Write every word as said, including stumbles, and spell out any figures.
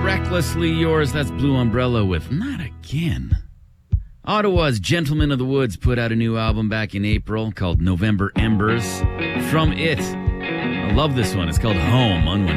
Recklessly Yours. That's Blue Umbrella with Not Again. Ottawa's Gentlemen of the Woods put out a new album back in April called November Embers. From it, I love this one. It's called Home on One